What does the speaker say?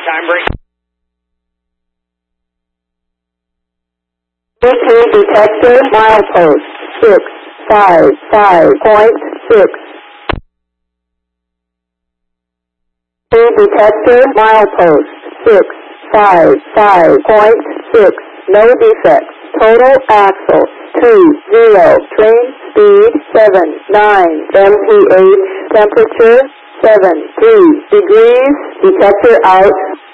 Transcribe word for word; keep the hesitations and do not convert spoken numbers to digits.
time break. Victory detector milepost six five five point six. Detector milepost six five five point six. No defects. Total axle two zero. Train speed seven nine. M P H temperature seven three degrees. Detector out.